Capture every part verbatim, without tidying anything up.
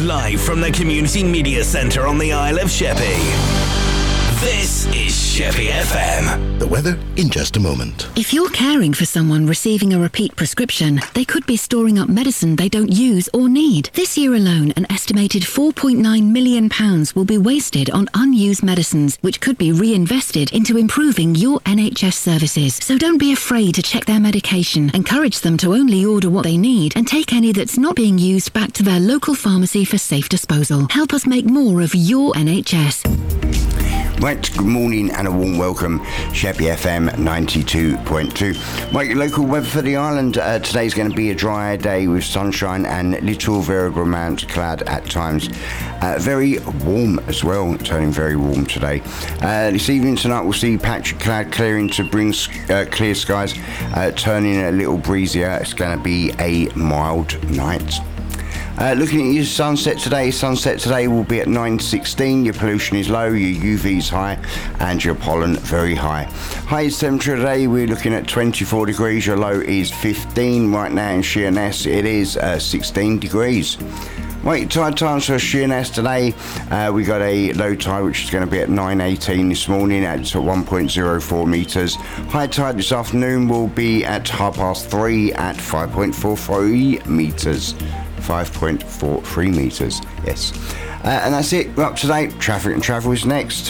Live from the Community Media Centre on the Isle of Sheppey. This is Sheppey F M. The weather in just a moment. If you're caring for someone receiving a repeat prescription, they could be storing up medicine they don't use or need. This year alone, an estimated four point nine million pounds will be wasted on unused medicines, which could be reinvested into improving your N H S services. So don't be afraid to check their medication. Encourage them to only order what they need and take any that's not being used back to their local pharmacy for safe disposal. Help us make more of your N H S. Right, good morning and a warm welcome, Sheppey F M ninety-two point two. Right, local weather for the island. Uh, today's going to be a dry day with sunshine and little variable amount cloud at times. Uh, very warm as well, turning very warm today. Uh, this evening tonight we'll see patch of cloud clearing to bring uh, clear skies, uh, turning a little breezier. It's going to be a mild night. Uh, looking at your sunset today, sunset today will be at nine sixteen. Your pollution is low, your U V is high, and your pollen very high. Highest temperature today, we're looking at twenty-four degrees. Your low is fifteen. Right now in Sheerness, it is uh, sixteen degrees. Right, tide times for Sheerness today. Uh, we got a low tide which is going to be at nine eighteen this morning at one point zero four metres. High tide this afternoon will be at half past three at five point four three metres. five point four three metres, yes. Uh, and that's it, we're up to date. Traffic and travel is next.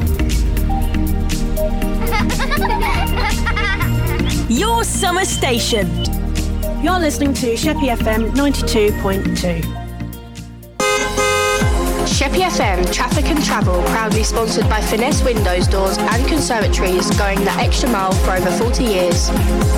Your summer station. You're listening to Sheppey F M ninety-two point two. Sheppey F M Traffic and Travel, proudly sponsored by Finesse Windows, Doors and Conservatories, going the extra mile for over forty years.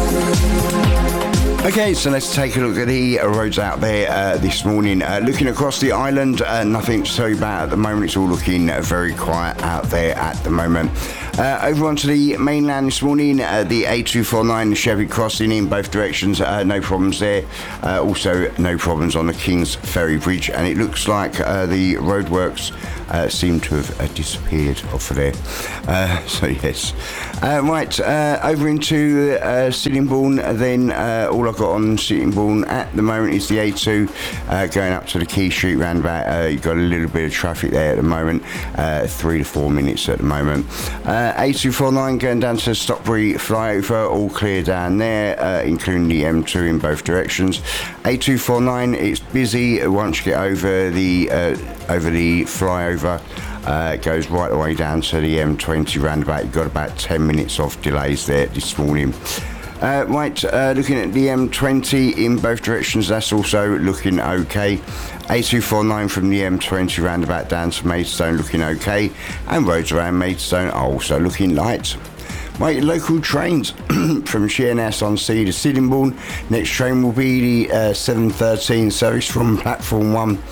Okay, so let's take a look at the roads out there uh, this morning. Uh, looking across the island, uh, nothing so bad at the moment. It's all looking uh, very quiet out there at the moment. Uh, over onto the mainland this morning, uh, the A two forty-nine, the Chevy crossing in both directions, uh, no problems there. Uh, also, no problems on the King's Ferry Bridge, and it looks like uh, the roadworks uh, seem to have uh, disappeared off of there. Uh, so, yes. Uh, right, uh, over into uh, Sittingbourne, then uh, all I've got on Sittingbourne at the moment is the A two uh, going up to the Key Street roundabout. Uh, you've got a little bit of traffic there at the moment, uh, three to four minutes at the moment. Uh, A two forty-nine going down to Stockbury flyover, all clear down there, uh, including the M two in both directions. A two forty-nine, it's busy once you get over the uh, over the flyover. Uh, it goes right the way down to the M twenty roundabout. You've got about ten minutes of delays there this morning. Uh, right, uh, looking at the M twenty in both directions, that's also looking okay. A two forty-nine from the M twenty roundabout down to Maidstone looking okay, and roads around Maidstone are also looking light. Right, local trains from Sheerness on Sea to Sittingbourne. Next train will be the uh, seven thirteen service from platform one.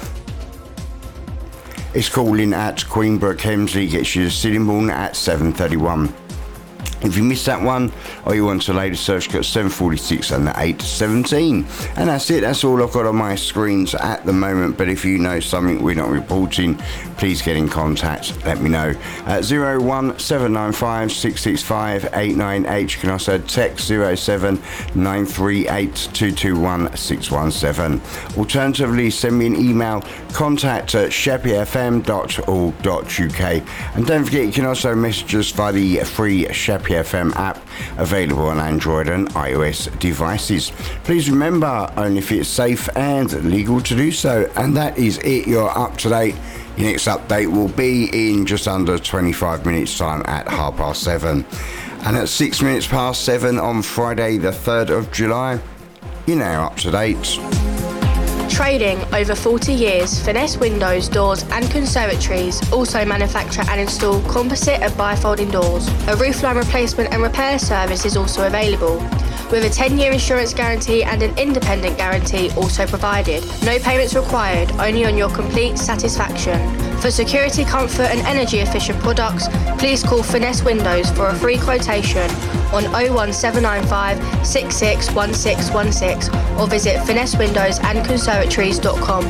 It's calling at Queenbrook Hemsley, gets you to Sittingbourne at seven thirty-one. If you missed that one, or you want to later search, got seven forty-six and the eight seventeen. And that's it, that's all I've got on my screens at the moment. But if you know something we're not reporting, please get in contact, let me know. At zero one seven nine five six six five eight nine eight. You can also text zero seven nine three eight two two one six one seven. Alternatively, send me an email, contact at sheppey f m dot org dot u k. And don't forget, you can also message us via the free Sheppey F M app, available on Android and iOS devices. Please remember, only if it's safe and legal to do so. And that is it, you're up to date. Your next update will be in just under twenty-five minutes time at half past seven. And at six minutes past seven on Friday the third of July, you're now up to date. Trading over forty years, Finesse Windows, Doors and Conservatories also manufacture and install composite and bifolding doors. A roofline replacement and repair service is also available, with a ten-year insurance guarantee and an independent guarantee also provided. No payments required, only on your complete satisfaction. For security, comfort and energy efficient products, please call Finesse Windows for a free quotation on oh one seven nine five six six one six one six or visit finesse windows and conservatories dot com.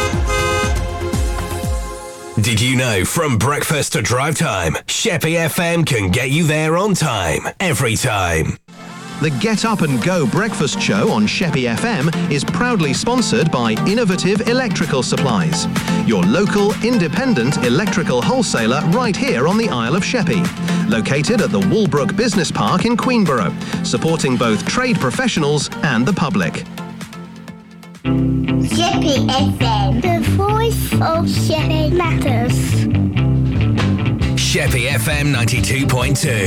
Did you know from breakfast to drive time, Sheppey F M can get you there on time, every time. The Get Up and Go breakfast show on Sheppey F M is proudly sponsored by Innovative Electrical Supplies, your local independent electrical wholesaler right here on the Isle of Sheppey, located at the Walbrook Business Park in Queenborough, supporting both trade professionals and the public. Sheppey F M, the voice of Sheppey matters. Sheppey F M ninety-two point two.